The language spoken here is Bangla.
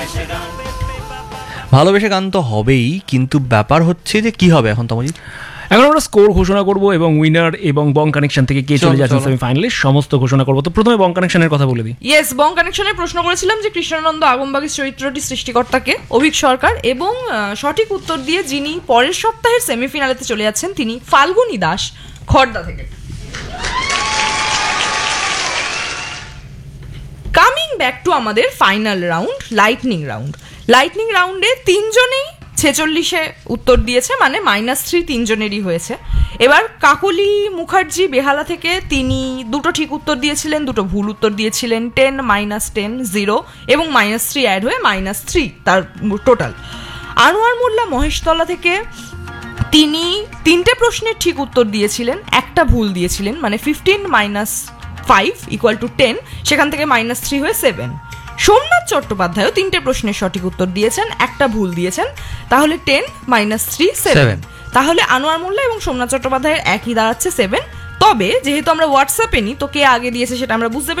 ভালোবেসে গান তো হবেই, কিন্তু ব্যাপার হচ্ছে যে কি হবে এখন তমজিৎ? এখন আমরা স্কোর ঘোষণা করব এবং উইনার এবং বং কানেকশন থেকে কে চলে যাচ্ছে সেমিফাইনালে সমস্ত ঘোষণা করবো। তো প্রথমে বং কানেকশনের কথা বলে দিই। ইয়েস, বং কানেকশনে প্রশ্ন করেছিলাম যে কৃষ্ণানন্দ আগমবাগীর চরিত্রটি সৃষ্টিকর্তাকে, অভিক সরকার, এবং সঠিক উত্তর দিয়ে যিনি পরের সপ্তাহের সেমিফিনালেতে চলে যাচ্ছেন তিনি ফাল্গুনী দাস, খড়দা থেকে। কামিং ব্যাক টু আমাদের final round, lightning round. Lightning রাউন্ডে তিনজনেই 46-এ উত্তর দিয়েছে, মানে -3 তিনজনেরই হয়েছে। এবার কাকলি মুখার্জি বেহালা থেকে, তিনি দুটো ঠিক উত্তর দিয়েছিলেন, দুটো ভুল উত্তর দিয়েছিলেন। 10 -10 0 এবং -3 অ্যাড হয়ে -3 তার টোটাল। আনোয়ার মোল্লা মহেশতলা থেকে, তিনি 3টে প্রশ্নের ঠিক উত্তর দিয়েছিলেন, একটা ভুল দিয়েছিলেন, মানে 15 - 5 = 10, সেখান থেকে -3 হয়ে 7। সোমনাথ চট্টোপাধ্যায়ও 3টে প্রশ্নের সঠিক উত্তর দিয়েছেন, একটা ভুল দিয়েছেন, তাহলে 10 - 3 7। তাহলে আনোয়ার মোল্লা এবং সোমনাথ চট্টোপাধ্যায়ের একই দাঁড়াচ্ছে 7। তবে যেহেতু আমরা হোয়াটসঅ্যাপে নি, তো কে আগে দিয়েছে সেটা আমরা বুঝতে